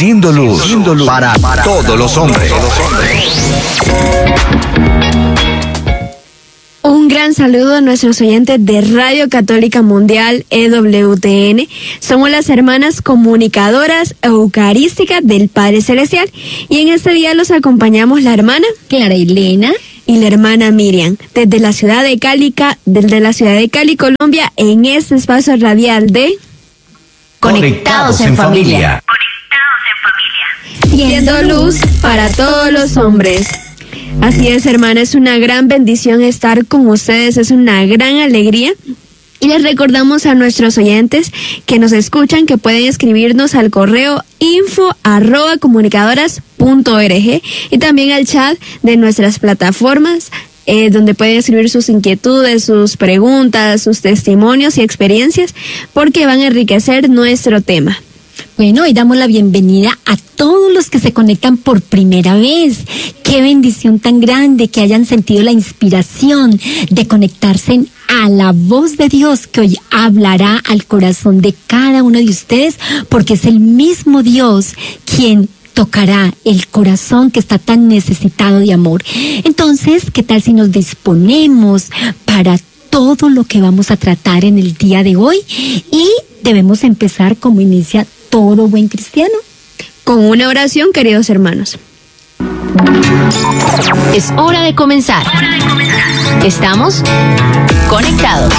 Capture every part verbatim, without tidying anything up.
Haciendo luz, Haciendo luz para, para todos los hombres. Un gran saludo a nuestros oyentes de Radio Católica Mundial E W T N. Somos las hermanas comunicadoras eucarísticas del Padre Celestial y en este día los acompañamos la hermana Clara Elena y la hermana Miriam desde la ciudad de Cali, desde la ciudad de Cali, Colombia, en este espacio radial de Conectados en Familia. Siendo luz para todos los hombres. Así es, hermana, es una gran bendición estar con ustedes, es una gran alegría. Y les recordamos a nuestros oyentes que nos escuchan que pueden escribirnos al correo info arroba comunicadoras punto org y también al chat de nuestras plataformas, eh, donde pueden escribir sus inquietudes, sus preguntas, sus testimonios y experiencias, porque van a enriquecer nuestro tema. Bueno, hoy damos la bienvenida a todos los que se conectan por primera vez. Qué bendición tan grande que hayan sentido la inspiración de conectarse a la voz de Dios que hoy hablará al corazón de cada uno de ustedes, porque es el mismo Dios quien tocará el corazón que está tan necesitado de amor. Entonces, ¿qué tal si nos disponemos para todo lo que vamos a tratar en el día de hoy? Y debemos empezar como inicia todo buen cristiano, con una oración, queridos hermanos. Es hora de comenzar. Estamos conectados.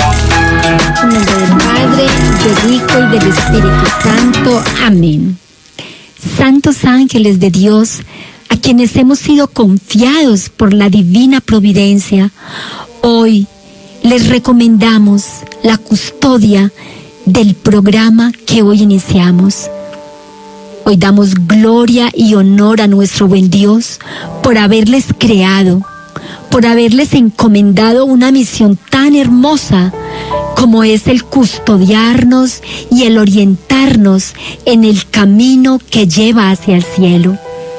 En el nombre del Padre, del Hijo y del Espíritu Santo. Amén. Santos ángeles de Dios, a quienes hemos sido confiados por la divina providencia, hoy les recomendamos la custodia del programa que hoy iniciamos. Hoy damos gloria y honor a nuestro buen Dios por haberles creado, por haberles encomendado una misión tan hermosa como es el custodiarnos y el orientarnos en el camino que lleva hacia el cielo.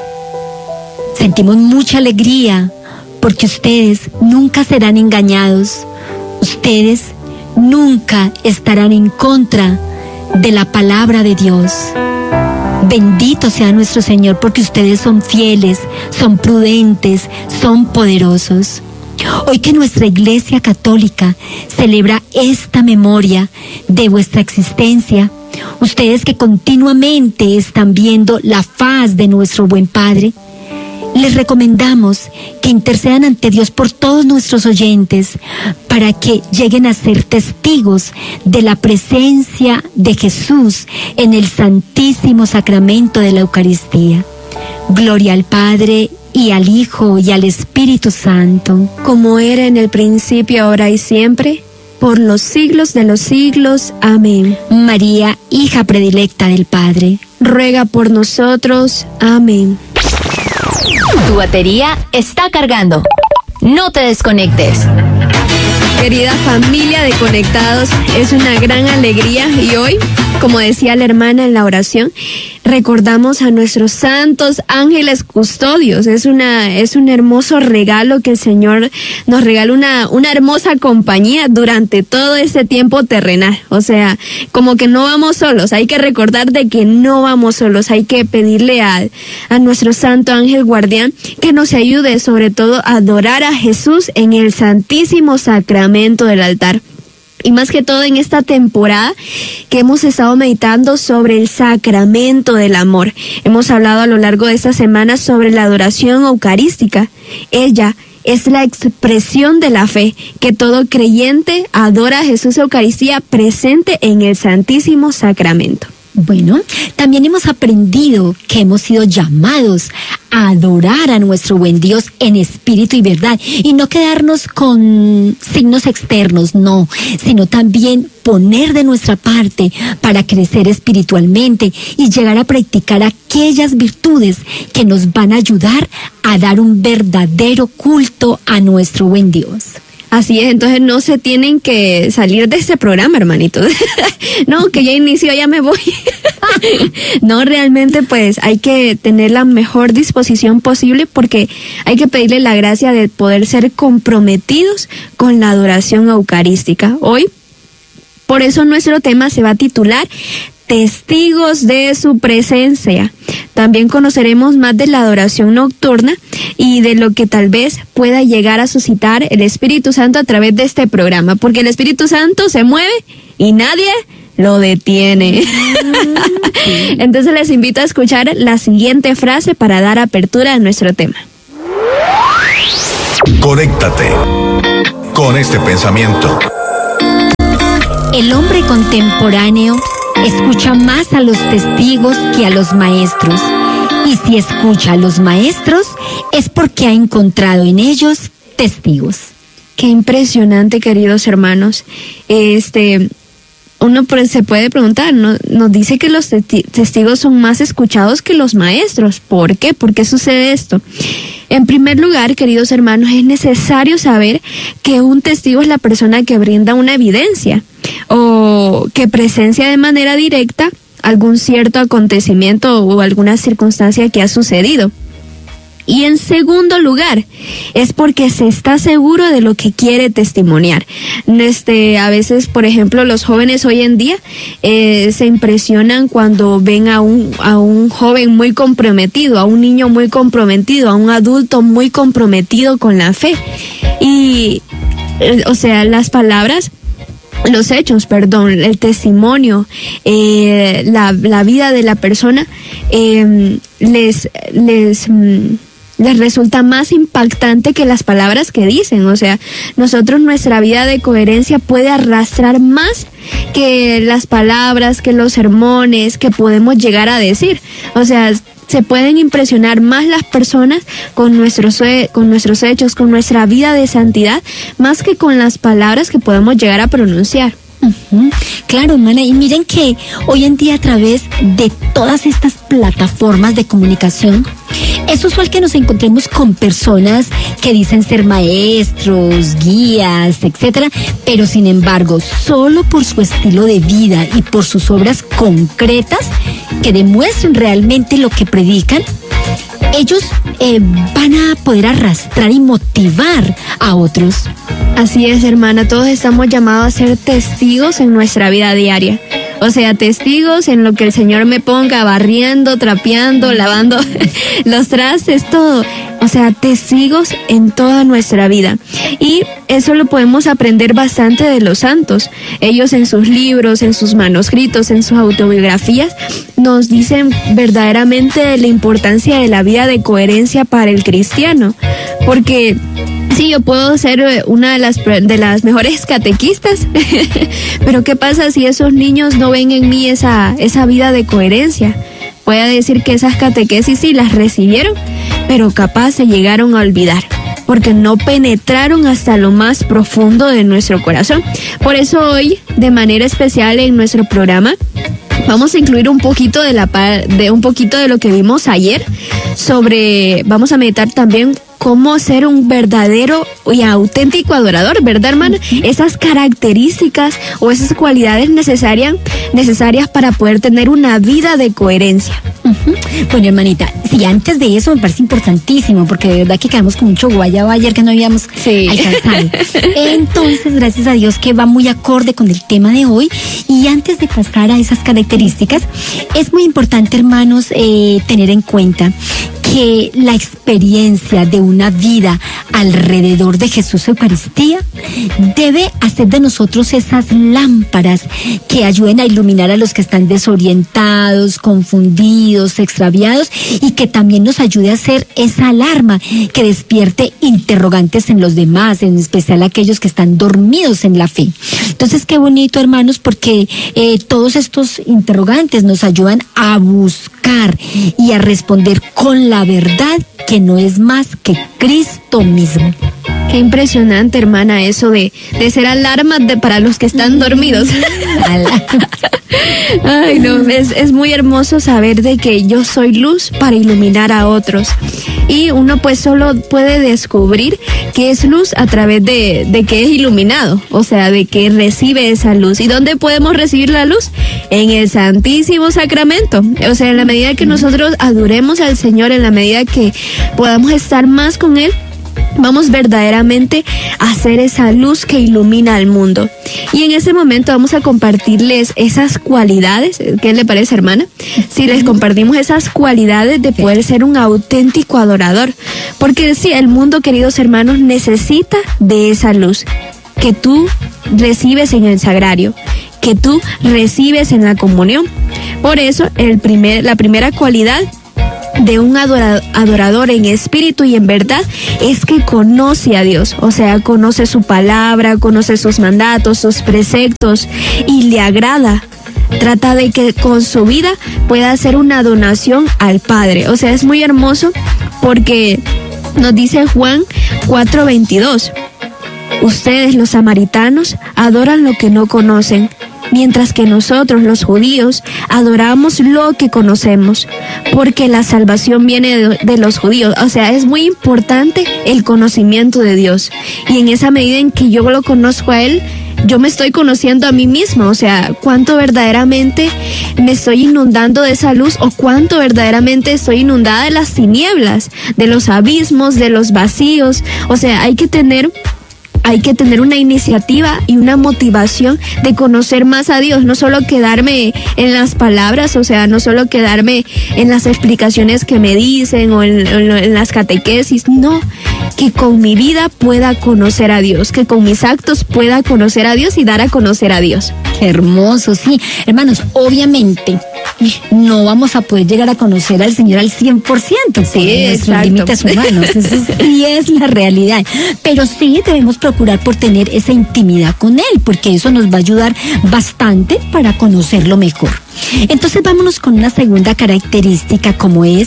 Sentimos mucha alegría porque ustedes nunca serán engañados. Ustedes nunca estarán en contra de la palabra de Dios. Bendito sea nuestro Señor porque ustedes son fieles, son prudentes, son poderosos. Hoy que nuestra Iglesia Católica celebra esta memoria de vuestra existencia, ustedes que continuamente están viendo la faz de nuestro buen Padre, les recomendamos que intercedan ante Dios por todos nuestros oyentes para que lleguen a ser testigos de la presencia de Jesús en el Santísimo Sacramento de la Eucaristía. Gloria al Padre y al Hijo y al Espíritu Santo, como era en el principio, ahora y siempre, por los siglos de los siglos. Amén. María, hija predilecta del Padre, ruega por nosotros. Amén. Tu batería está cargando. No te desconectes. Querida familia de Conectados, es una gran alegría y hoy, como decía la hermana en la oración, recordamos a nuestros santos ángeles custodios. Es una es un hermoso regalo que el Señor nos regala, una una hermosa compañía durante todo este tiempo terrenal. O sea, como que no vamos solos. Hay que recordar de que no vamos solos. Hay que pedirle a, a nuestro santo ángel guardián que nos ayude sobre todo a adorar a Jesús en el Santísimo Sacramento del altar. Y más que todo en esta temporada que hemos estado meditando sobre el sacramento del amor. Hemos hablado a lo largo de esta semana sobre la adoración eucarística. Ella es la expresión de la fe, que todo creyente adora a Jesús Eucaristía presente en el Santísimo Sacramento. Bueno, también hemos aprendido que hemos sido llamados a adorar a nuestro buen Dios en espíritu y verdad y no quedarnos con signos externos, no, sino también poner de nuestra parte para crecer espiritualmente y llegar a practicar aquellas virtudes que nos van a ayudar a dar un verdadero culto a nuestro buen Dios. Así es, entonces no se tienen que salir de este programa, hermanitos. No, que ya inició, ya me voy. No, realmente pues hay que tener la mejor disposición posible porque hay que pedirle la gracia de poder ser comprometidos con la adoración eucarística. Hoy, por eso nuestro tema se va a titular testigos de su presencia. También conoceremos más de la adoración nocturna y de lo que tal vez pueda llegar a suscitar el Espíritu Santo a través de este programa, porque el Espíritu Santo se mueve y nadie lo detiene. Entonces les invito a escuchar la siguiente frase para dar apertura a nuestro tema. Conéctate con este pensamiento. El hombre contemporáneo escucha más a los testigos que a los maestros. Y si escucha a los maestros, es porque ha encontrado en ellos testigos. Qué impresionante, queridos hermanos. Este, uno se puede preguntar, ¿no? Nos dice que los testi- testigos son más escuchados que los maestros. ¿Por qué? ¿Por qué sucede esto? En primer lugar, queridos hermanos, es necesario saber que un testigo es la persona que brinda una evidencia o que presencia de manera directa algún cierto acontecimiento o alguna circunstancia que ha sucedido. Y en segundo lugar, es porque se está seguro de lo que quiere testimoniar. Este, a veces, por ejemplo, los jóvenes hoy en día eh, se impresionan cuando ven a un, a un joven muy comprometido, a un niño muy comprometido, a un adulto muy comprometido con la fe. Y, eh, o sea, las palabras... Los hechos, perdón, el testimonio, eh, la, la vida de la persona, eh, les, les, mm, les resulta más impactante que las palabras que dicen. O sea, nosotros, nuestra vida de coherencia puede arrastrar más que las palabras, que los sermones que podemos llegar a decir. O sea, se pueden impresionar más las personas con nuestros, con nuestros hechos, con nuestra vida de santidad, más que con las palabras que podemos llegar a pronunciar. Uh-huh. Claro, hermana, y miren que hoy en día a través de todas estas plataformas de comunicación, es usual que nos encontremos con personas que dicen ser maestros, guías, etcétera, pero sin embargo, solo por su estilo de vida y por sus obras concretas que demuestren realmente lo que predican, ellos eh, van a poder arrastrar y motivar a otros. Así es, hermana, todos estamos llamados a ser testigos en nuestra vida diaria. O sea, testigos en lo que el Señor me ponga, barriendo, trapeando, lavando los trastes, todo. O sea, testigos en toda nuestra vida. Y eso lo podemos aprender bastante de los santos. Ellos en sus libros, en sus manuscritos, en sus autobiografías, nos dicen verdaderamente la importancia de la vida de coherencia para el cristiano. Porque sí, yo puedo ser una de las, de las mejores catequistas, pero ¿qué pasa si esos niños no ven en mí esa, esa vida de coherencia? Puede decir que esas catequesis sí las recibieron, pero capaz se llegaron a olvidar, porque no penetraron hasta lo más profundo de nuestro corazón. Por eso hoy, de manera especial en nuestro programa, vamos a incluir un poquito de la de un poquito de lo que vimos ayer sobre, vamos a meditar también cómo ser un verdadero y auténtico adorador, ¿verdad, hermana? Esas características o esas cualidades necesarias necesarias para poder tener una vida de coherencia. Uh-huh. Bueno, hermanita, sí, antes de eso me parece importantísimo, porque de verdad que quedamos con mucho guayabo ayer que no habíamos sí. alcanzado. Entonces, gracias a Dios que va muy acorde con el tema de hoy. Y antes de pasar a esas características, es muy importante, hermanos, eh, tener en cuenta que la experiencia de una vida alrededor de Jesús Eucaristía debe hacer de nosotros esas lámparas que ayuden a iluminar a los que están desorientados, confundidos, extraviados, y que también nos ayude a ser esa alarma que despierte interrogantes en los demás, en especial aquellos que están dormidos en la fe. Entonces, qué bonito, hermanos, porque eh, todos estos interrogantes nos ayudan a buscar y a responder con la verdad, que no es más que Cristo mismo. Qué impresionante, hermana, eso de, de ser alarmas de, para los que están dormidos. Ay, no, es, es muy hermoso saber de que yo soy luz para iluminar a otros. Y uno pues solo puede descubrir que es luz a través de, de que es iluminado, o sea, de que recibe esa luz. ¿Y dónde podemos recibir la luz? En el Santísimo Sacramento. O sea, en la medida que nosotros adoremos al Señor, en la medida que podamos estar más con Él, vamos verdaderamente a ser esa luz que ilumina al mundo. Y en ese momento vamos a compartirles esas cualidades. ¿Qué le parece, hermana? Si les compartimos esas cualidades de poder ser un auténtico adorador. Porque sí, el mundo, queridos hermanos, necesita de esa luz que tú recibes en el sagrario, que tú recibes en la comunión. Por eso, el primer, la primera cualidad de un adorador en espíritu y en verdad es que conoce a Dios, o sea, conoce su palabra, conoce sus mandatos, sus preceptos y le agrada. Trata de que con su vida pueda hacer una donación al Padre. O sea, es muy hermoso porque nos dice Juan cuatro veintidós. Ustedes, los samaritanos, adoran lo que no conocen, mientras que nosotros, los judíos, adoramos lo que conocemos, porque la salvación viene de, de los judíos. O sea, es muy importante el conocimiento de Dios. Y en esa medida en que yo lo conozco a Él, yo me estoy conociendo a mí misma. O sea, cuánto verdaderamente me estoy inundando de esa luz, o cuánto verdaderamente estoy inundada de las tinieblas, de los abismos, de los vacíos. O sea, hay que tener... Hay que tener una iniciativa y una motivación de conocer más a Dios, no solo quedarme en las palabras, o sea, no solo quedarme en las explicaciones que me dicen o en, en, en las catequesis, no, que con mi vida pueda conocer a Dios, que con mis actos pueda conocer a Dios y dar a conocer a Dios. Qué hermoso, sí. Hermanos, obviamente no vamos a poder llegar a conocer al Señor al cien por ciento, sí, por nuestros límites humanos, eso sí es la realidad, pero sí debemos procurar por tener esa intimidad con Él, porque eso nos va a ayudar bastante para conocerlo mejor. Entonces vámonos con una segunda característica, como es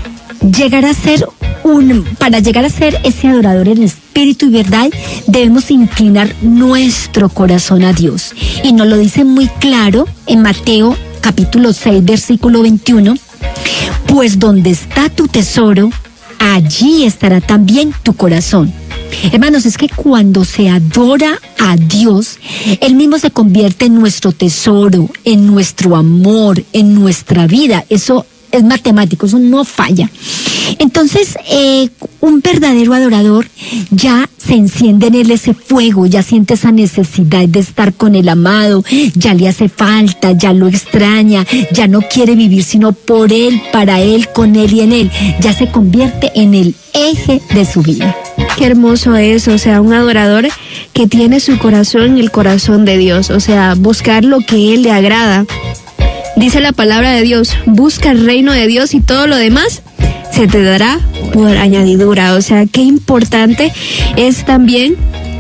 llegar a ser un, para llegar a ser ese adorador en espíritu y verdad, debemos inclinar nuestro corazón a Dios. Y nos lo dice muy claro en Mateo capítulo seis, versículo veintiuno, pues donde está tu tesoro, allí estará también tu corazón. Hermanos, es que cuando se adora a Dios, Él mismo se convierte en nuestro tesoro, en nuestro amor, en nuestra vida. Eso es matemático, eso no falla. Entonces, eh, un verdadero adorador ya se enciende en él ese fuego, ya siente esa necesidad de estar con el amado, ya le hace falta, ya lo extraña, ya no quiere vivir sino por él, para él, con él y en él. Ya se convierte en el eje de su vida. Qué hermoso es, o sea, un adorador que tiene su corazón en el corazón de Dios, o sea, buscar lo que Él le agrada. Dice la palabra de Dios, busca el reino de Dios y todo lo demás se te dará por añadidura. O sea, qué importante es también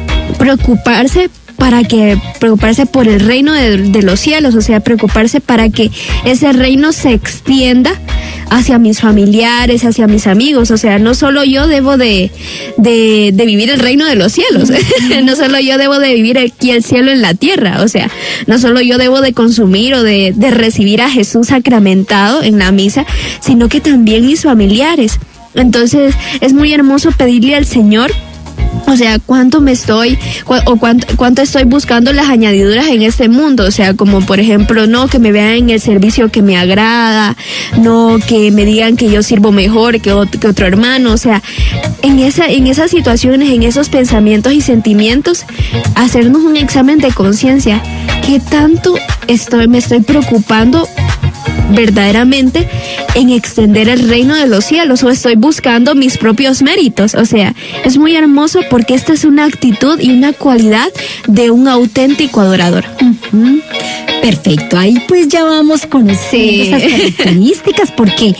preocuparse para que preocuparse por el reino de, de los cielos, o sea, preocuparse para que ese reino se extienda hacia mis familiares, hacia mis amigos. O sea, no solo yo debo de, de, de vivir el reino de los cielos, no solo yo debo de vivir aquí el cielo en la tierra, o sea, no solo yo debo de consumir o de, de recibir a Jesús sacramentado en la misa, sino que también mis familiares. Entonces, es muy hermoso pedirle al Señor, o sea, cuánto me estoy, cu o cuánto, cuánto estoy buscando las añadiduras en este mundo. O sea, como por ejemplo, no que me vean en el servicio que me agrada, no que me digan que yo sirvo mejor que otro, que otro hermano. O sea, en esa, en esas situaciones, en esos pensamientos y sentimientos, hacernos un examen de conciencia. ¿Qué tanto estoy, me estoy preocupando verdaderamente en extender el reino de los cielos, o estoy buscando mis propios méritos? O sea, es muy hermoso porque esta es una actitud y una cualidad de un auténtico adorador. Uh-huh. Perfecto, ahí pues ya vamos conociendo sí. esas características, porque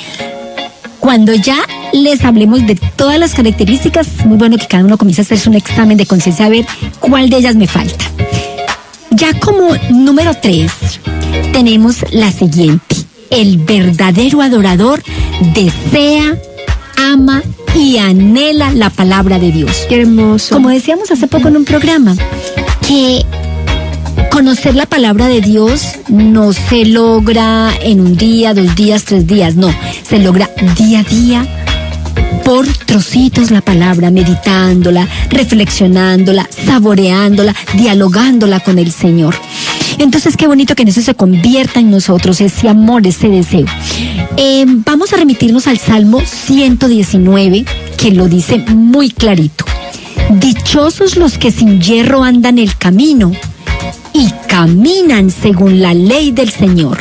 cuando ya les hablemos de todas las características, es muy bueno que cada uno comience a hacerse un examen de conciencia a ver cuál de ellas me falta. Ya como número tres, tenemos la siguiente. El verdadero adorador desea, ama y anhela la palabra de Dios. Qué hermoso. Como decíamos hace poco en un programa, que conocer la palabra de Dios no se logra en un día, dos días, tres días, no, se logra día a día, por trocitos la palabra, meditándola, reflexionándola, saboreándola, dialogándola con el Señor. Entonces, qué bonito que en eso se convierta en nosotros ese amor, ese deseo. Eh, vamos a remitirnos al Salmo ciento diecinueve, que lo dice muy clarito. Dichosos los que sin yerro andan el camino y caminan según la ley del Señor.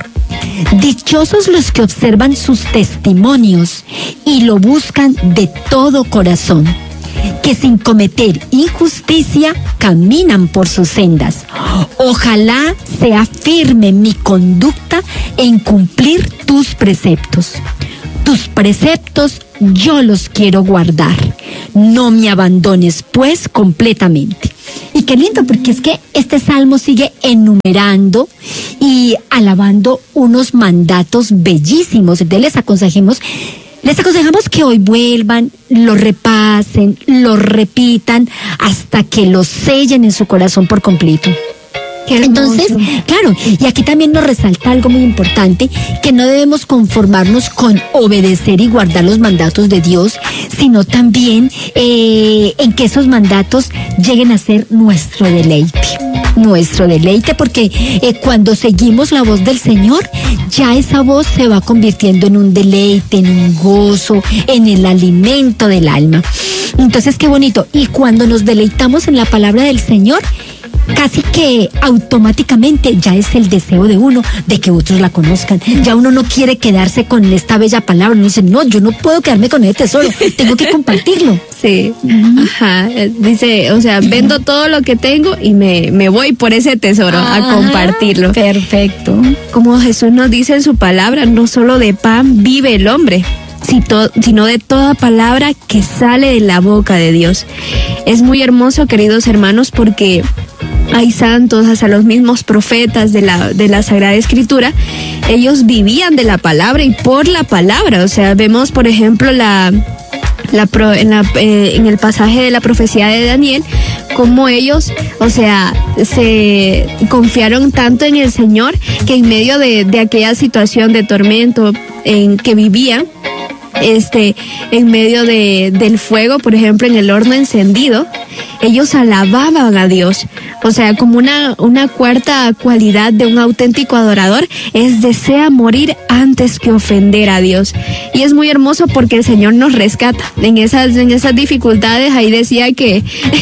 Dichosos los que observan sus testimonios y lo buscan de todo corazón, que sin cometer injusticia caminan por sus sendas. Ojalá sea firme mi conducta en cumplir tus preceptos. Tus preceptos yo los quiero guardar. No me abandones, pues, completamente. Y qué lindo, porque es que este salmo sigue enumerando y alabando unos mandatos bellísimos. Entonces les aconsejemos, les aconsejamos que hoy vuelvan, lo repasen, lo repitan hasta que lo sellen en su corazón por completo. Entonces, claro, y aquí también nos resalta algo muy importante, que no debemos conformarnos con obedecer y guardar los mandatos de Dios, sino también eh, en que esos mandatos lleguen a ser nuestro deleite. Nuestro deleite, porque eh, cuando seguimos la voz del Señor, ya esa voz se va convirtiendo en un deleite, en un gozo, en el alimento del alma. Entonces, qué bonito. Y cuando nos deleitamos en la palabra del Señor, casi que automáticamente ya es el deseo de uno de que otros la conozcan. Ya uno no quiere quedarse con esta bella palabra. Uno dice, no, yo no puedo quedarme con ese tesoro, tengo que compartirlo. Sí, uh-huh. Ajá, dice, o sea, vendo todo lo que tengo y me, me voy por ese tesoro ah, a compartirlo. Perfecto. Como Jesús nos dice en su palabra, no solo de pan vive el hombre, sino de toda palabra que sale de la boca de Dios. Es muy hermoso, queridos hermanos, porque hay santos, hasta los mismos profetas de la, de la Sagrada Escritura, ellos vivían de la palabra y por la palabra. O sea, vemos, por ejemplo, la, la, pro, en, la eh, en el pasaje de la profecía de Daniel, cómo ellos, o sea, se confiaron tanto en el Señor que en medio de, de aquella situación de tormento en que vivían, este, en medio de, del fuego, por ejemplo, en el horno encendido, ellos alababan a Dios. O sea, como una, una cuarta cualidad de un auténtico adorador es desea morir antes que ofender a Dios. Y es muy hermoso porque el Señor nos rescata. En esas, en esas dificultades, ahí decía que,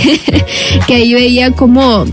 que ahí veía como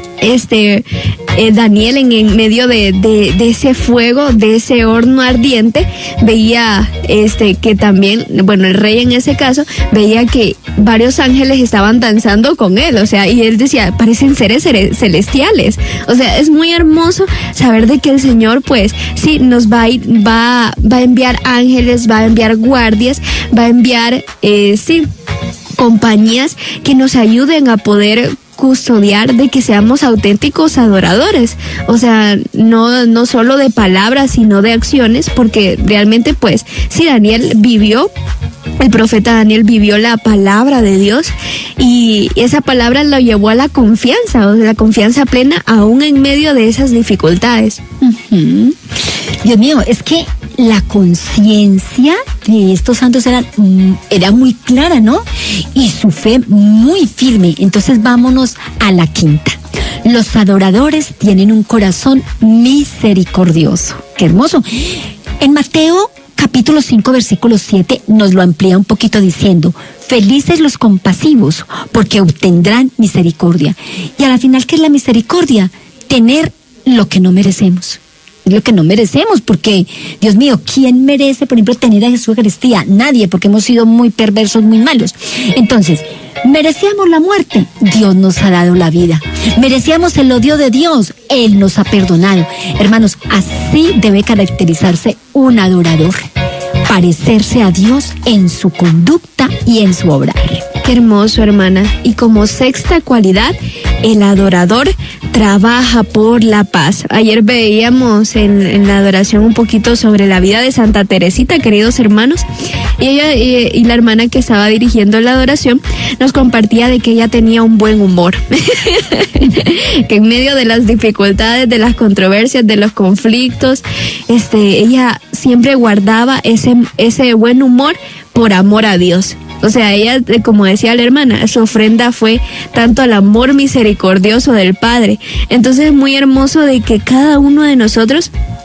este eh, Daniel en, en medio de, de, de ese fuego, de ese horno ardiente, veía este que también, bueno, el rey en ese caso, veía que varios ángeles estaban danzando con él, o sea, y él decía, parecen seres celestiales. O sea, es muy hermoso saber de que el Señor, pues, sí, nos va a ir, va, va a enviar ángeles, va a enviar guardias, va a enviar, eh, sí, compañías que nos ayuden a poder custodiar de que seamos auténticos adoradores. O sea, no, no solo de palabras, sino de acciones, porque realmente, pues, si Daniel vivió, el profeta Daniel vivió la palabra de Dios y esa palabra lo llevó a la confianza, o sea, la confianza plena aún en medio de esas dificultades. Uh-huh. Dios mío, es que la conciencia de estos santos era, era muy clara, ¿no? Y su fe muy firme. Entonces vámonos a la quinta. Los adoradores tienen un corazón misericordioso. ¡Qué hermoso! En Mateo capítulo cinco, versículo siete, nos lo amplía un poquito diciendo, felices los compasivos, porque obtendrán misericordia. Y a la final, ¿qué es la misericordia? Tener lo que no merecemos. Es lo que no merecemos, porque, Dios mío, ¿quién merece, por ejemplo, tener a Jesús Eucaristía? Nadie, porque hemos sido muy perversos, muy malos. Entonces, merecíamos la muerte, Dios nos ha dado la vida. Merecíamos el odio de Dios, Él nos ha perdonado. Hermanos, así debe caracterizarse un adorador, parecerse a Dios en su conducta y en su obrar. Qué hermoso, hermana. Y como sexta cualidad, el adorador trabaja por la paz. Ayer veíamos en, en la adoración un poquito sobre la vida de Santa Teresita, queridos hermanos, y ella y, y la hermana que estaba dirigiendo la adoración nos compartía de que ella tenía un buen humor, que en medio de las dificultades, de las controversias, de los conflictos, este, ella siempre guardaba ese, ese buen humor por amor a Dios. O sea, ella, como decía la hermana, su ofrenda fue tanto al amor misericordioso del Padre. Entonces es muy hermoso de que cada uno de nosotros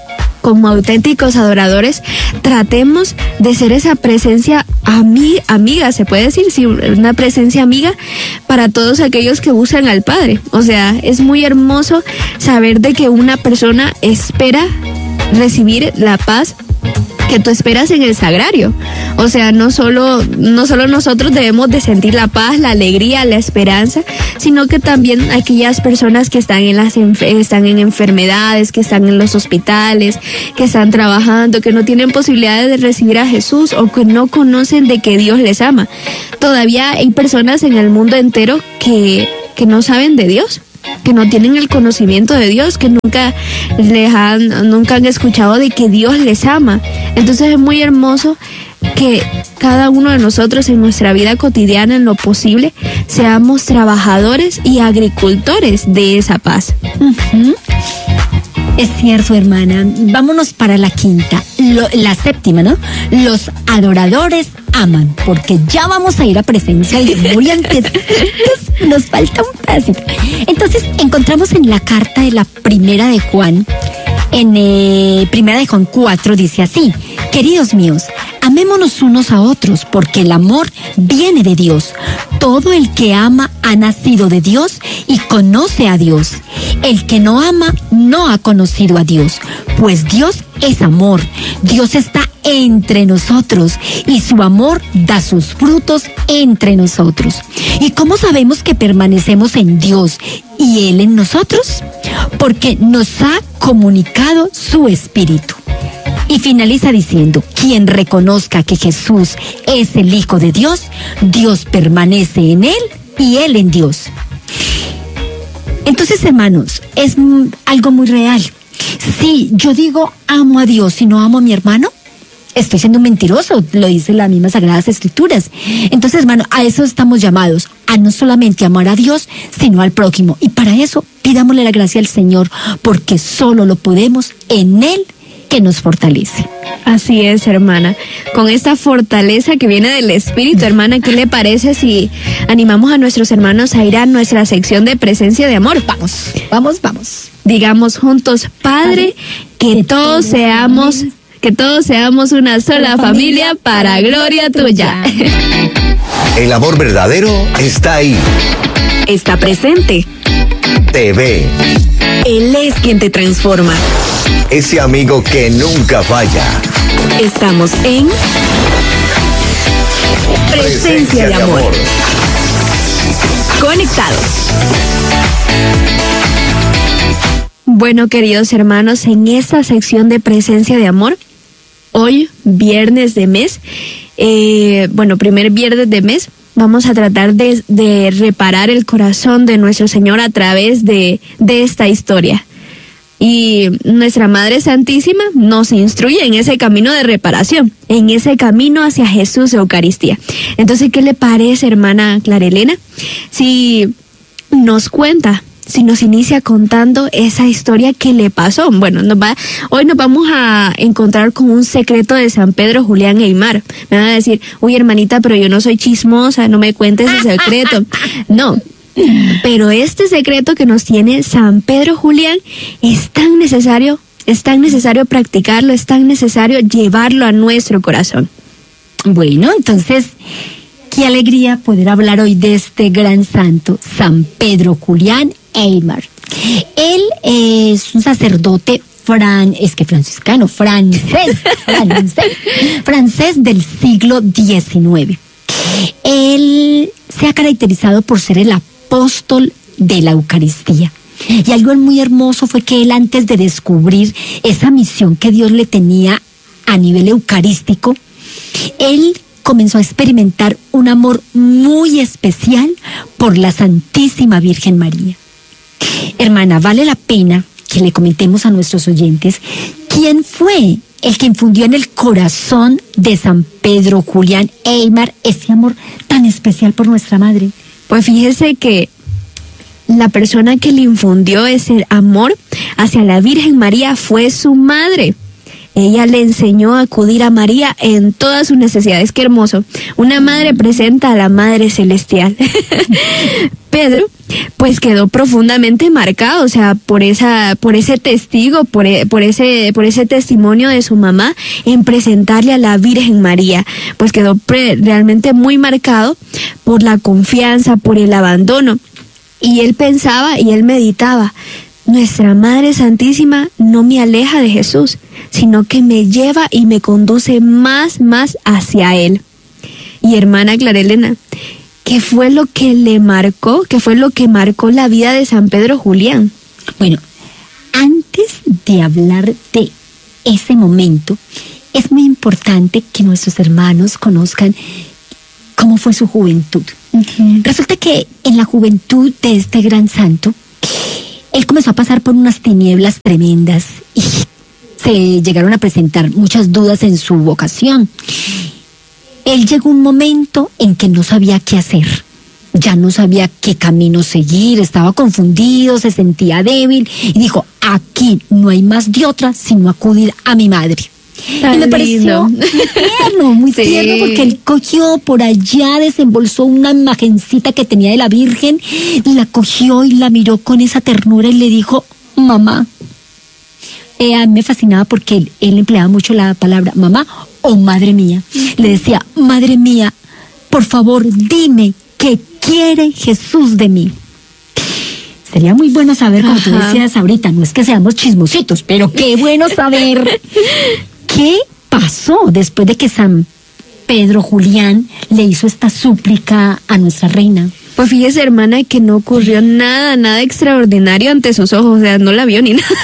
como auténticos adoradores, tratemos de ser esa presencia ami- amiga, se puede decir, sí, una presencia amiga para todos aquellos que buscan al Padre. O sea, es muy hermoso saber de que una persona espera recibir la paz que tú esperas en el sagrario. O sea, no solo, no solo nosotros debemos de sentir la paz, la alegría, la esperanza, sino que también aquellas personas que están en las enf- están en enfermedades, que están en los hospitales, que están trabajando, que no tienen posibilidades de recibir a Jesús o que no conocen de que Dios les ama. Todavía hay personas en el mundo entero que, que no saben de Dios, que no tienen el conocimiento de Dios, que nunca les han, nunca han escuchado de que Dios les ama. Entonces es muy hermoso que cada uno de nosotros en nuestra vida cotidiana, en lo posible, seamos trabajadores y agricultores de esa paz. Uh-huh. Es cierto, hermana. Vámonos para la quinta, lo, la séptima, ¿no? Los adoradores aman, porque ya vamos a ir a presencia del amor y antes nos falta un pedacito. Entonces, encontramos en la carta de la primera de Juan, en eh, primera de Juan cuatro, dice así: queridos míos, amémonos unos a otros, porque el amor viene de Dios. Todo el que ama ha nacido de Dios y conoce a Dios. El que no ama no ha conocido a Dios, pues Dios es amor. Dios está entre nosotros y su amor da sus frutos entre nosotros. ¿Y cómo sabemos que permanecemos en Dios y Él en nosotros? Porque nos ha comunicado su Espíritu. Y finaliza diciendo: quien reconozca que Jesús es el Hijo de Dios, Dios permanece en Él y Él en Dios. Entonces, hermanos, es algo muy real. Si yo digo amo a Dios y no amo a mi hermano, estoy siendo un mentiroso, lo dice las mismas Sagradas Escrituras. Entonces, hermano, a eso estamos llamados, a no solamente amar a Dios, sino al prójimo. Y para eso, pidámosle la gracia al Señor, porque solo lo podemos en Él, que nos fortalece. Así es, hermana. Con esta fortaleza que viene del Espíritu, hermana, ¿qué le parece si animamos a nuestros hermanos a ir a nuestra sección de presencia de amor? Vamos, vamos, vamos. Digamos juntos: Padre, que todos seamos, que todos seamos una sola familia para gloria tuya. El amor verdadero está ahí. Está presente. Te ve. Él es quien te transforma. Ese amigo que nunca falla. Estamos en Presencia de Amor. Conectados. Bueno, queridos hermanos, en esta sección de Presencia de Amor, hoy, viernes de mes, eh, bueno, primer viernes de mes, vamos a tratar de, de reparar el corazón de nuestro Señor a través de, de esta historia. Y nuestra Madre Santísima nos instruye en ese camino de reparación, en ese camino hacia Jesús de Eucaristía. Entonces, ¿qué le parece, hermana Clara Elena, si nos cuenta, si nos inicia contando esa historia que le pasó? Bueno, nos va, hoy nos vamos a encontrar con un secreto de San Pedro Julián Aymar. Me van a decir: uy, hermanita, pero yo no soy chismosa, no me cuentes ese secreto. No. Pero este secreto que nos tiene San Pedro Julián es tan necesario, es tan necesario practicarlo, es tan necesario llevarlo a nuestro corazón. Bueno, entonces, qué alegría poder hablar hoy de este gran santo, San Pedro Julián Aymar. Él es un sacerdote fran, es que franciscano, francés, francés, francés del siglo diecinueve. Él se ha caracterizado por ser el apóstol de la Eucaristía. Y algo muy hermoso fue que él, antes de descubrir esa misión que Dios le tenía a nivel eucarístico, él comenzó a experimentar un amor muy especial por la Santísima Virgen María. Hermana, vale la pena que le comentemos a nuestros oyentes quién fue el que infundió en el corazón de San Pedro Julián Aymar ese amor tan especial por nuestra Madre. Pues fíjese que la persona que le infundió ese amor hacia la Virgen María fue su madre. ella le enseñó a acudir a María en todas sus necesidades. Qué hermoso. Una madre presenta a la Madre Celestial. Pedro, pues quedó profundamente marcado, o sea, por esa, por ese testigo, por, por ese, por ese testimonio de su mamá en presentarle a la Virgen María, pues quedó pre, realmente muy marcado por la confianza, por el abandono. Y él pensaba y él meditaba, nuestra Madre Santísima no me aleja de Jesús, sino que me lleva y me conduce más, más hacia Él. Y hermana Clara Elena, ¿qué fue lo que le marcó? ¿Qué fue lo que marcó la vida de San Pedro Julián? Bueno, antes de hablar de ese momento, es muy importante que nuestros hermanos conozcan cómo fue su juventud. Uh-huh. Resulta que en la juventud de este gran santo, él comenzó a pasar por unas tinieblas tremendas y se llegaron a presentar muchas dudas en su vocación. Él llegó un momento en que no sabía qué hacer, ya no sabía qué camino seguir, estaba confundido, se sentía débil y dijo, aquí no hay más de otra sino acudir a mi madre. Tan y me pareció lindo. muy tierno, muy Sí. tierno, porque él cogió por allá, desembolsó una imagencita que tenía de la Virgen, la cogió y la miró con esa ternura y le dijo, mamá. Eh, a mí me fascinaba porque él, él empleaba mucho la palabra mamá o madre mía. Le decía, madre mía, por favor, dime qué quiere Jesús de mí. Sería muy bueno saber, como tú Ajá. decías ahorita, no es que seamos chismositos, pero qué bueno saber qué pasó después de que San Pedro Julián le hizo esta súplica a nuestra reina. Pues fíjese, hermana, que no ocurrió nada, nada extraordinario ante sus ojos, o sea, no la vio ni nada.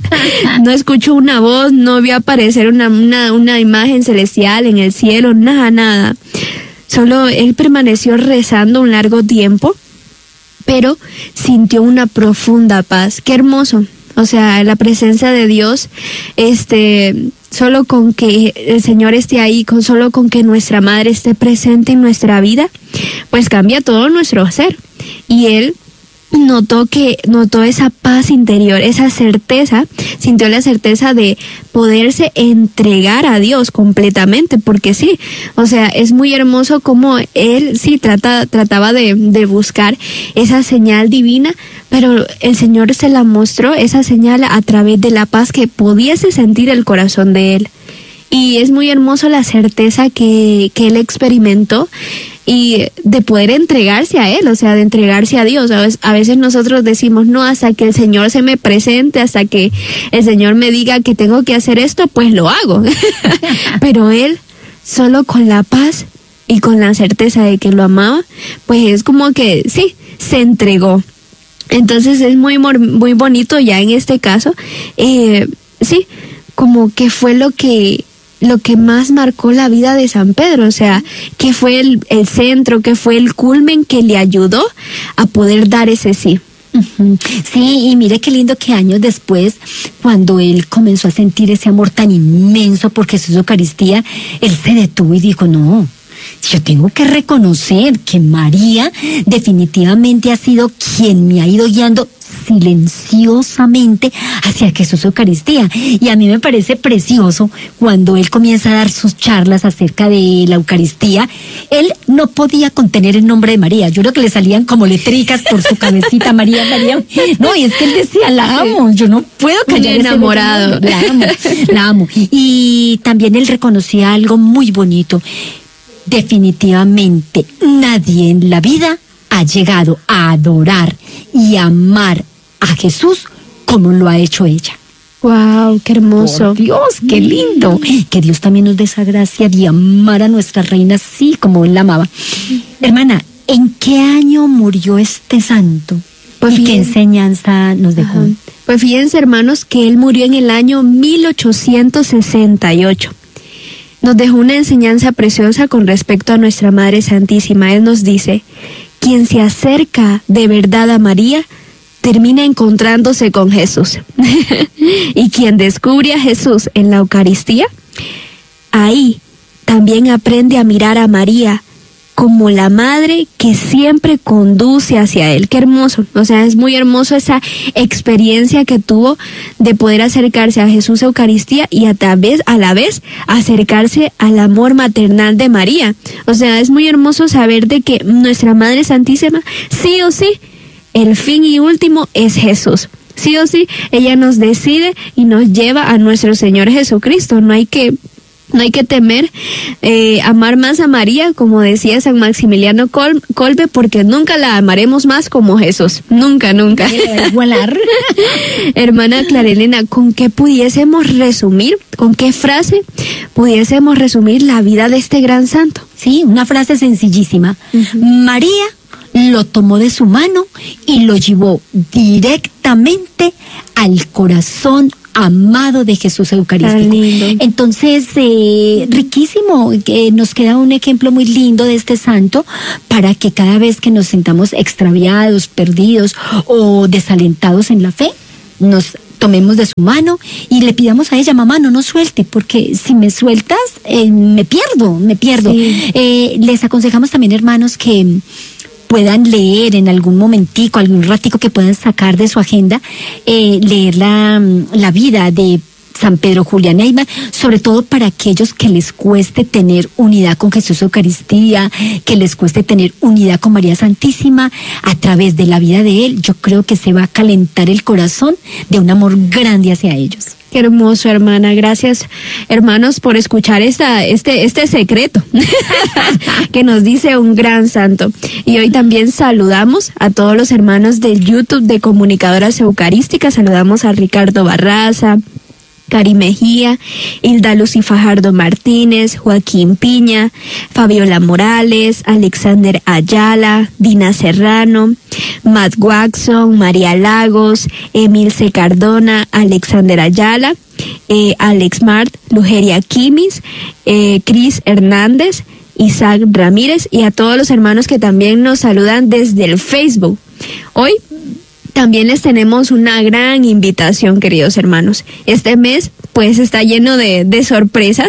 No escuchó una voz, no vio aparecer una, una, una imagen celestial en el cielo, nada, nada. Solo él permaneció rezando un largo tiempo, pero sintió una profunda paz. Qué hermoso. O sea, la presencia de Dios, este, solo con que el Señor esté ahí, con solo con que nuestra Madre esté presente en nuestra vida, pues cambia todo nuestro ser. Y él notó que, notó esa paz interior, esa certeza, sintió la certeza de poderse entregar a Dios completamente, porque sí, o sea, es muy hermoso como él sí trata, trataba de, de buscar esa señal divina, pero el Señor se la mostró, esa señal, a través de la paz que pudiese sentir el corazón de él. Y es muy hermoso la certeza que, que él experimentó y de poder entregarse a él, o sea, de entregarse a Dios. A veces, a veces nosotros decimos, no, hasta que el Señor se me presente, hasta que el Señor me diga que tengo que hacer esto, pues lo hago. Pero él, solo con la paz y con la certeza de que lo amaba, pues es como que, sí, se entregó. Entonces es muy, muy bonito ya en este caso, eh, sí, como que fue lo que... lo que más marcó la vida de San Pedro, o sea, que fue el, el centro, que fue el culmen que le ayudó a poder dar ese sí. Uh-huh. Sí, y mire qué lindo que años después, cuando él comenzó a sentir ese amor tan inmenso por Jesús Eucaristía, él se detuvo y dijo, no, yo tengo que reconocer que María definitivamente ha sido quien me ha ido guiando silenciosamente hacia Jesús Eucaristía. Y a mí me parece precioso cuando él comienza a dar sus charlas acerca de la Eucaristía. Él no podía contener el nombre de María. Yo creo que le salían como letricas por su cabecita, María, María. No, y es que él decía, la amo, yo no puedo callar ese enamorado. La amo, la amo. Y también él reconocía algo muy bonito. Definitivamente nadie en la vida ha llegado a adorar y amar a Jesús como lo ha hecho ella. Wow, qué hermoso. Por Dios, qué lindo. Que Dios también nos dé esa gracia de amar a nuestra reina así como él la amaba. Hermana, ¿en qué año murió este santo? Pues ¿Y qué fíjense. enseñanza nos dejó? Ajá. Pues fíjense, hermanos, que él murió en el año mil ochocientos sesenta y ocho. Nos dejó una enseñanza preciosa con respecto a nuestra Madre Santísima. Él nos dice, quien se acerca de verdad a María, termina encontrándose con Jesús. Y quien descubre a Jesús en la Eucaristía, ahí también aprende a mirar a María como la madre que siempre conduce hacia Él. Qué hermoso, o sea, es muy hermoso esa experiencia que tuvo de poder acercarse a Jesús Eucaristía y a, vez, a la vez acercarse al amor maternal de María. O sea, es muy hermoso saber de que nuestra Madre Santísima, sí o sí, el fin y último es Jesús. Sí o sí, ella nos decide y nos lleva a nuestro Señor Jesucristo. No hay que, no hay que temer eh, amar más a María, como decía San Maximiliano Col- Kolbe, porque nunca la amaremos más como Jesús. Nunca, nunca. Hermana Clarelena, ¿con qué pudiésemos resumir, con qué frase pudiésemos resumir la vida de este gran santo? Sí, una frase sencillísima. Uh-huh. María lo tomó de su mano y lo llevó directamente al corazón amado de Jesús Eucarístico. Entonces, eh, riquísimo, eh, nos queda un ejemplo muy lindo de este santo para que cada vez que nos sintamos extraviados, perdidos o desalentados en la fe, nos tomemos de su mano y le pidamos a ella: mamá, no nos suelte, porque si me sueltas, eh, me pierdo, me pierdo. Sí. Eh, les aconsejamos también, hermanos, que puedan leer en algún momentico, algún ratico que puedan sacar de su agenda, eh, leer la, la vida de San Pedro Julián Eyman, sobre todo para aquellos que les cueste tener unidad con Jesús Eucaristía, que les cueste tener unidad con María Santísima. A través de la vida de él, yo creo que se va a calentar el corazón de un amor grande hacia ellos. Qué hermoso, hermana. Gracias, hermanos, por escuchar esta, este, este secreto que nos dice un gran santo. Y hoy también saludamos a todos los hermanos del YouTube de Comunicadoras Eucarísticas. Saludamos a Ricardo Barraza, Cari Mejía, Hilda Lucy Fajardo Martínez, Joaquín Piña, Fabiola Morales, Alexander Ayala, Dina Serrano, Matt Watson, María Lagos, Emilce Cardona, Alexander Ayala, eh, Alex Mart, Lugeria Quimis, eh, Cris Hernández, Isaac Ramírez y a todos los hermanos que también nos saludan desde el Facebook. Hoy también les tenemos una gran invitación, queridos hermanos. Este mes, pues, está lleno de, de sorpresas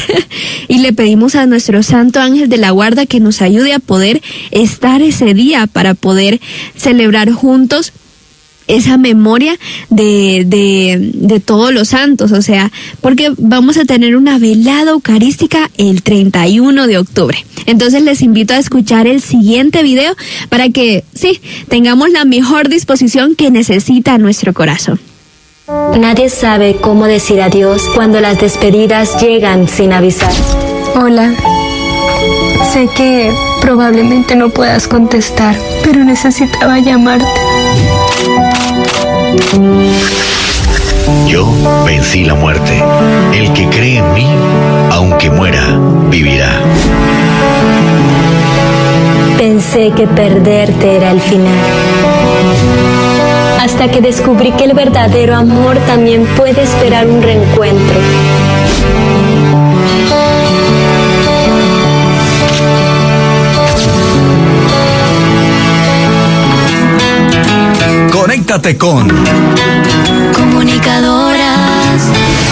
y le pedimos a nuestro Santo Ángel de la Guarda que nos ayude a poder estar ese día para poder celebrar juntos esa memoria de, de, de todos los santos, o sea, porque vamos a tener una velada eucarística el treinta y uno de octubre. Entonces les invito a escuchar el siguiente video para que, sí, tengamos la mejor disposición que necesita nuestro corazón. Nadie sabe cómo decir adiós cuando las despedidas llegan sin avisar. Hola. Sé que probablemente no puedas contestar, pero necesitaba llamarte. Yo vencí la muerte. El que cree en mí, aunque muera, vivirá. Pensé que perderte era el final, hasta que descubrí que el verdadero amor también puede esperar un reencuentro. Conéctate con Comunicadoras.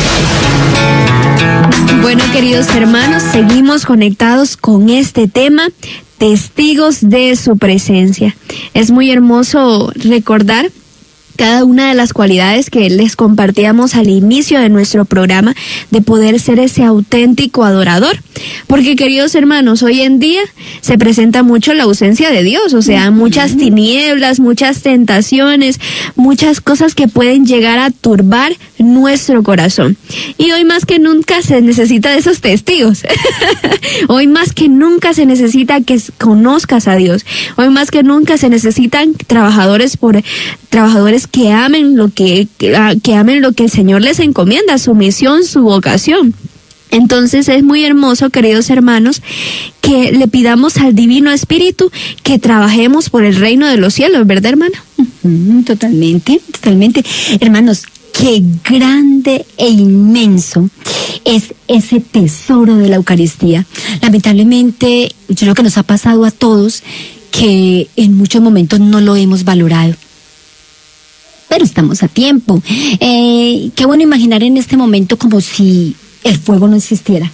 Bueno, queridos hermanos, seguimos conectados con este tema, testigos de su presencia. Es muy hermoso recordar cada una de las cualidades que les compartíamos al inicio de nuestro programa, de poder ser ese auténtico adorador. Porque, queridos hermanos, hoy en día se presenta mucho la ausencia de Dios, o sea, muchas tinieblas, muchas tentaciones, muchas cosas que pueden llegar a turbar nuestro corazón. Y hoy más que nunca se necesita de esos testigos. Hoy más que nunca se necesita que conozcas a Dios. Hoy más que nunca se necesitan trabajadores por trabajadores que amen lo que, que, que amen lo que el Señor les encomienda, su misión, su vocación. Entonces es muy hermoso, queridos hermanos, que le pidamos al Divino Espíritu que trabajemos por el reino de los cielos, ¿verdad, hermana? Uh-huh, totalmente, totalmente. Hermanos, qué grande e inmenso es ese tesoro de la Eucaristía. Lamentablemente, yo creo que nos ha pasado a todos que en muchos momentos no lo hemos valorado. Pero estamos a tiempo. Eh, qué bueno imaginar en este momento como si el fuego no existiera.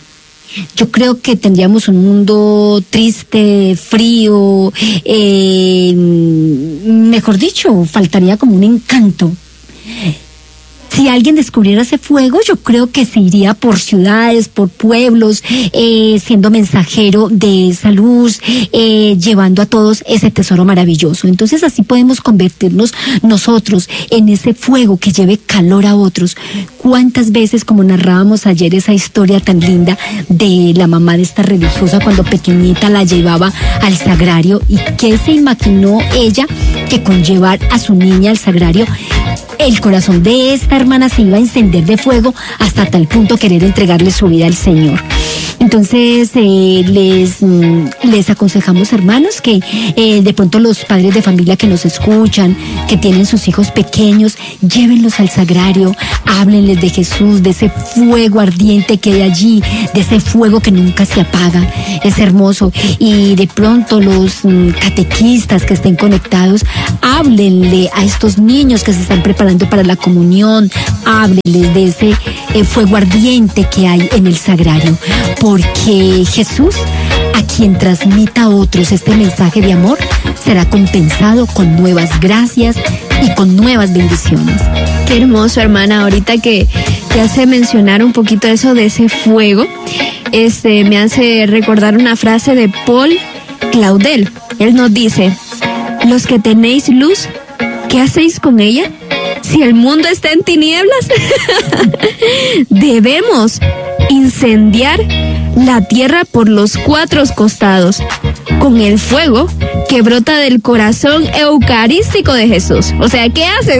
yo creo que tendríamos un mundo triste, frío, eh, mejor dicho, faltaría como un encanto. Si alguien descubriera ese fuego, yo creo que se iría por ciudades, por pueblos, eh, siendo mensajero de esa luz, eh, llevando a todos ese tesoro maravilloso. Entonces así podemos convertirnos nosotros en ese fuego que lleve calor a otros. ¿Cuántas veces, como narrábamos ayer esa historia tan linda de la mamá de esta religiosa cuando pequeñita la llevaba al sagrario, y qué se imaginó ella que con llevar a su niña al sagrario, el corazón de esta hermana se iba a encender de fuego hasta tal punto querer entregarle su vida al Señor? Entonces, eh, les, mm, les aconsejamos, hermanos, que eh, de pronto los padres de familia que nos escuchan, que tienen sus hijos pequeños, llévenlos al sagrario, háblenles de Jesús, de ese fuego ardiente que hay allí, de ese fuego que nunca se apaga. Es hermoso. Y de pronto los mm, catequistas que estén conectados, háblenle a estos niños que se están preparando para la comunión, háblenles de ese eh, fuego ardiente que hay en el sagrario. Porque Jesús, a quien transmita a otros este mensaje de amor, será compensado con nuevas gracias y con nuevas bendiciones. Qué hermoso, hermana. Ahorita que te hace mencionar un poquito eso de ese fuego, este, me hace recordar una frase de Paul Claudel. Él nos dice: los que tenéis luz, ¿qué hacéis con ella? Si el mundo está en tinieblas, debemos incendiar la tierra por los cuatro costados con el fuego que brota del corazón eucarístico de Jesús. O sea, ¿qué hacen?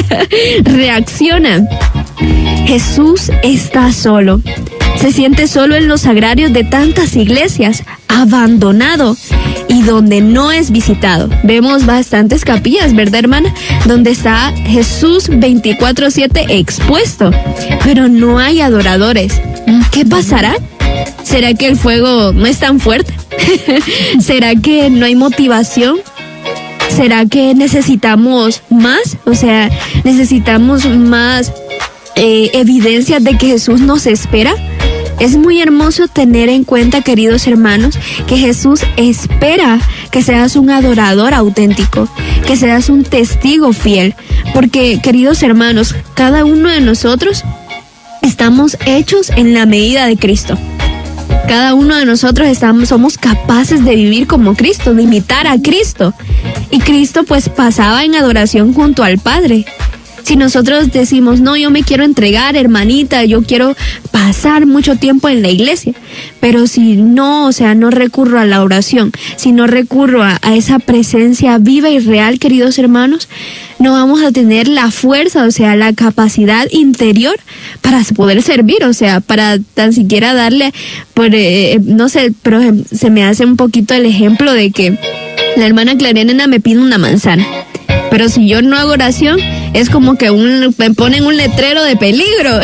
Reaccionan. Jesús está solo. Se siente solo en los sagrarios de tantas iglesias, abandonado y donde no es visitado. Vemos bastantes capillas, ¿verdad, hermana? Donde está Jesús veinticuatro siete expuesto, pero no hay adoradores. ¿Qué pasará? ¿Será que el fuego no es tan fuerte? ¿Será que no hay motivación? ¿Será que necesitamos más? O sea, necesitamos más eh, evidencias de que Jesús nos espera. Es muy hermoso tener en cuenta, queridos hermanos, que Jesús espera que seas un adorador auténtico, que seas un testigo fiel. Porque, queridos hermanos, cada uno de nosotros estamos hechos en la medida de Cristo. Cada uno de nosotros estamos, somos capaces de vivir como Cristo, de imitar a Cristo. Y Cristo pues pasaba en adoración junto al Padre. Si nosotros decimos, no, yo me quiero entregar, hermanita, yo quiero pasar mucho tiempo en la iglesia, pero si no, o sea, no recurro a la oración, si no recurro a, a esa presencia viva y real, queridos hermanos, no vamos a tener la fuerza, o sea, la capacidad interior para poder servir, o sea, para tan siquiera darle, por, eh, no sé, pero se me hace un poquito el ejemplo de que la hermana Clarena me pide una manzana, pero si yo no hago oración, es como que un, me ponen un letrero de peligro.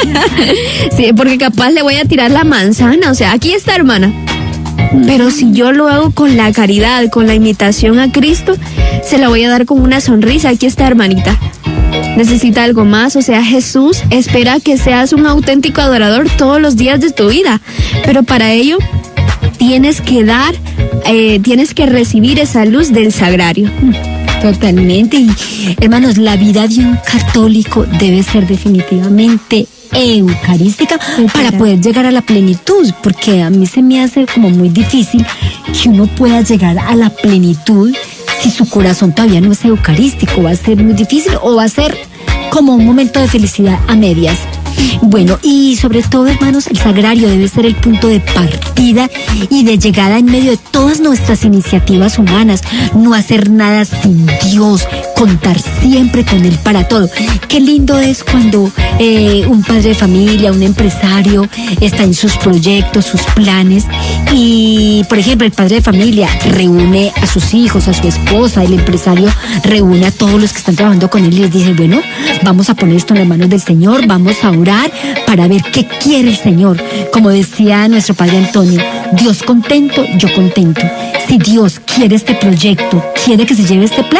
Sí, porque capaz le voy a tirar la manzana, o sea, aquí está, hermana. Pero si yo lo hago con la caridad, con la imitación a Cristo, se la voy a dar con una sonrisa. Aquí está, hermanita. Necesita algo más, o sea, Jesús espera que seas un auténtico adorador todos los días de tu vida. Pero para ello, tienes que dar, eh, tienes que recibir esa luz del sagrario. Totalmente. Y, hermanos, la vida de un católico debe ser definitivamente eucarística para poder llegar a la plenitud, porque a mí se me hace como muy difícil que uno pueda llegar a la plenitud si su corazón todavía no es eucarístico. Va a ser muy difícil, o va a ser como un momento de felicidad a medias. Bueno, y sobre todo, hermanos, el sagrario debe ser el punto de partida y de llegada en medio de todas nuestras iniciativas humanas. No hacer nada sin Dios, contar siempre con Él para todo. Qué lindo es cuando eh, un padre de familia, un empresario, está en sus proyectos, sus planes, y, por ejemplo, el padre de familia reúne a sus hijos, a su esposa, el empresario reúne a todos los que están trabajando con él y les dice, bueno, vamos a poner esto en las manos del Señor, vamos a orar para ver qué quiere el Señor. Como decía nuestro padre Antonio, Dios contento, yo contento. Si Dios quiere este proyecto, quiere que se lleve este plan,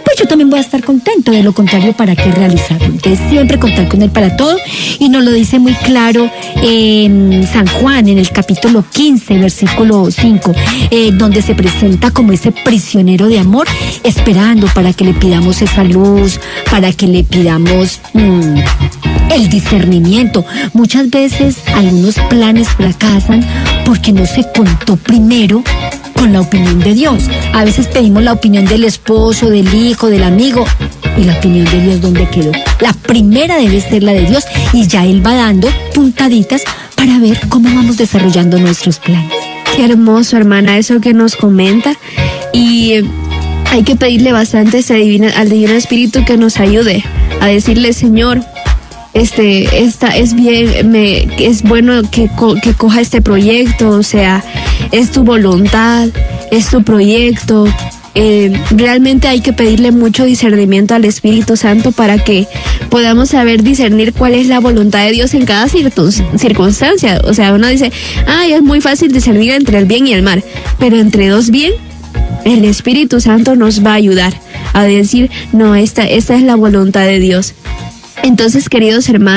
pues yo también voy a estar contento. De lo contrario, ¿para qué realizarlo? Entonces, siempre contar con Él para todo. Y nos lo dice muy claro en San Juan, en el capítulo quince, versículo cinco, eh, donde se presenta como ese prisionero de amor, esperando para que le pidamos esa luz, para que le pidamos mmm, el discernimiento. Muchas veces algunos planes fracasan porque no se contó primero con la opinión de Dios. A veces pedimos la opinión del esposo, del hijo, del amigo, y la opinión de Dios, ¿dónde quedó? La primera debe ser la de Dios, y ya Él va dando puntaditas para ver cómo vamos desarrollando nuestros planes. Qué hermoso, hermana, eso que nos comenta. Y hay que pedirle bastante ese divino, al Divino Espíritu que nos ayude a decirle, Señor, este, esta es bien, me, es bueno que, co, que coja este proyecto, o sea, es tu voluntad, es tu proyecto. Eh, realmente hay que pedirle mucho discernimiento al Espíritu Santo para que podamos saber discernir cuál es la voluntad de Dios en cada circunstancia. O sea, uno dice, ay, es muy fácil discernir entre el bien y el mal, pero entre dos bien, el Espíritu Santo nos va a ayudar a decir, no, esta, esta es la voluntad de Dios. Entonces, queridos hermanos,